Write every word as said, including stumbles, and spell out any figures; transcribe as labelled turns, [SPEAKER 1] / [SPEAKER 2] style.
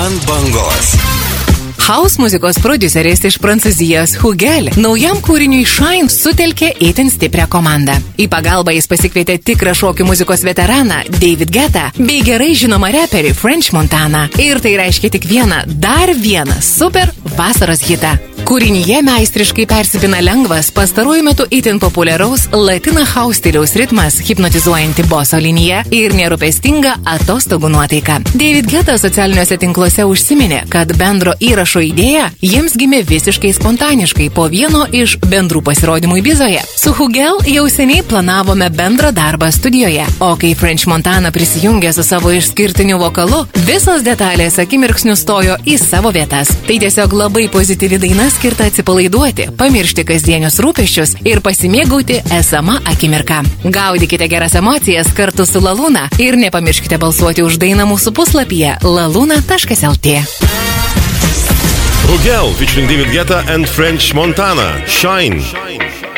[SPEAKER 1] ant bangos.
[SPEAKER 2] House muzikos prodiuseris iš Prancūzijos Hugel naujam kūriniui Shine sutelkė itin stiprią komandą. Į pagalbą jis pasikvietė tikrą šokių muzikos veteraną David Guetta bei gerai žinomą reperį French Montana. Ir tai reiškia tik vieną, dar vieną super vasaros hitą. Kūrinyje meistriškai persipina lengvas, pastaruoju metu itin populiaraus latina house stiliaus ritmas, hipnotizuojanti boso linija ir nerūpestinga atostogų nuotaika. David Guetta socialiniuose tinkluose užsiminė, kad bendro įrašo idėja jiems gimė visiškai spontaniškai po vieno iš bendrų pasirodymų Ibizoje. Su Hugel jau seniai planavome bendrą darbą studijoje, o kai French Montana prisijungė su savo išskirtiniu vokalu, visos detalės akimirksniu stojo į savo vietas. Tai tiesiog labai pozityvi daina skirta atsipalaiduoti, pamiršti kasdienius rūpesčius ir pasimėgauti esama akimirka. Gaudykite geras emocijas kartu su Laluna ir nepamirškite balsuoti už dainą mūsų puslapyje laluna taškas lt.
[SPEAKER 3] Hugel featuring David Guetta and French Montana. Shine.